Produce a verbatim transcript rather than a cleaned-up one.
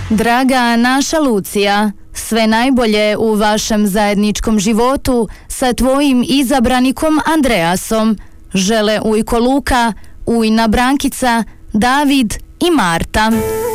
Draga naša Lucija, sve najbolje u vašem zajedničkom životu sa tvojim izabranikom Andreasom. Žele Ujko Luka, Ujna Brankica, David i Marta.